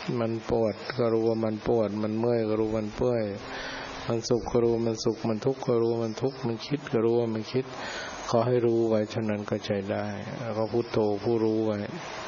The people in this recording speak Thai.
มันปวดก็รู้ว่ามันปวดมันเมื่อยก็รู้มันเมื่อยมันสุขก็รู้มันสุขมันทุกข์ก็รู้มันทุกข์มันคิดก็รู้ว่ามันคิดขอให้รู้ไว้เท่านั้นก็ใจได้แล้วก็พุทโธผู้รู้ไว้